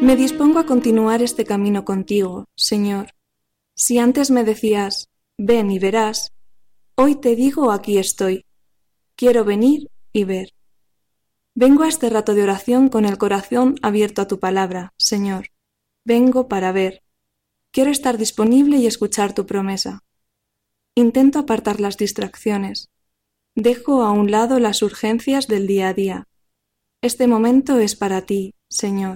Me dispongo a continuar este camino contigo, Señor. Si antes me decías, ven y verás, hoy te digo, aquí estoy. Quiero venir y ver. Vengo a este rato de oración con el corazón abierto a tu palabra, Señor. Vengo para ver. Quiero estar disponible y escuchar tu promesa. Intento apartar las distracciones. Dejo a un lado las urgencias del día a día. Este momento es para ti, Señor.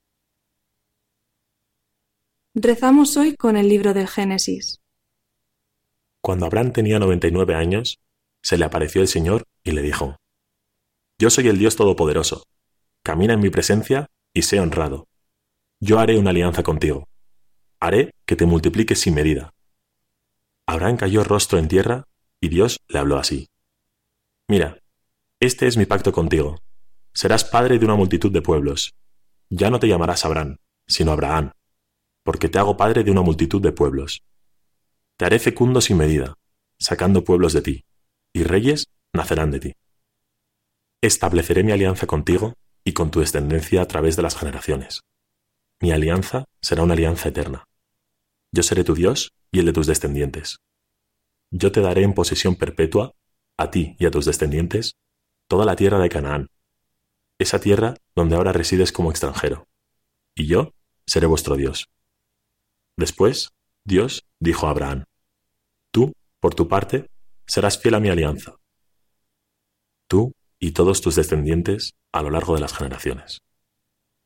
Rezamos hoy con el libro del Génesis. Cuando Abraham tenía 99 años, se le apareció el Señor y le dijo: Yo soy el Dios Todopoderoso. Camina en mi presencia y sé honrado. Yo haré una alianza contigo. Haré que te multipliques sin medida. Abraham cayó rostro en tierra y Dios le habló así: Mira, este es mi pacto contigo. Serás padre de una multitud de pueblos. Ya no te llamarás Abraham, sino Abraham, porque te hago padre de una multitud de pueblos. Te haré fecundo sin medida, sacando pueblos de ti, y reyes nacerán de ti. Estableceré mi alianza contigo y con tu descendencia a través de las generaciones. Mi alianza será una alianza eterna. Yo seré tu Dios y el de tus descendientes. Yo te daré en posesión perpetua, a ti y a tus descendientes, toda la tierra de Canaán, esa tierra donde ahora resides como extranjero, y yo seré vuestro Dios. Después, Dios dijo a Abraham: Tú, por tu parte, serás fiel a mi alianza. Tú y todos tus descendientes a lo largo de las generaciones.